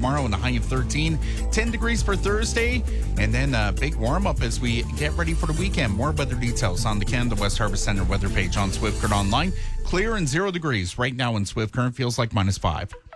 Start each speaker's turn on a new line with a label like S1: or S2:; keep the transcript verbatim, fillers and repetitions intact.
S1: tomorrow and a high of thirteen. ten degrees for Thursday. And then a big warm-up as we get ready for the weekend. More weather details on the Canada West Harvest Centre weather page on Swift Current Online. Clear and zero degrees right now in Swift Current. Feels like minus five.